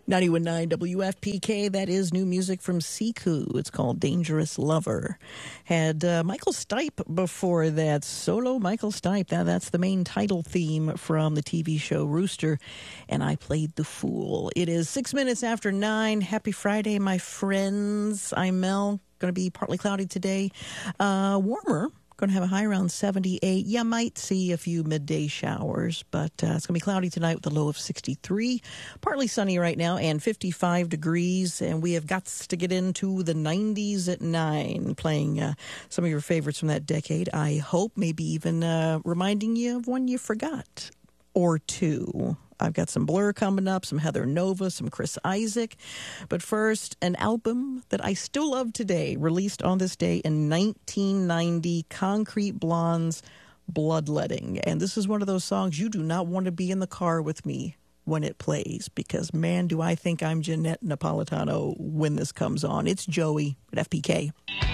91.9 WFPK, that is new music from Siku. It's called Dangerous Lover. Had Michael Stipe before that, solo Michael Stipe. Now, that's the main title theme from the TV show Rooster, and I played the fool. It is 6 minutes after 9. Happy Friday, my friends. I'm Mel. Going to be partly cloudy today. Warmer. Going to have a high around 78. You might see a few midday showers, but it's going to be cloudy tonight with a low of 63. Partly sunny right now and 55 degrees. And we have got to get into the 90s at 9, playing some of your favorites from that decade. I hope maybe even reminding you of one you forgot or two. I've got some Blur coming up, some Heather Nova, some Chris Isaak. But first, an album that I still love today, released on this day in 1990, Concrete Blonde's Bloodletting. And this is one of those songs you do not want to be in the car with me when it plays, because, man, do I think I'm Jeanette Napolitano when this comes on. It's Joey at FPK.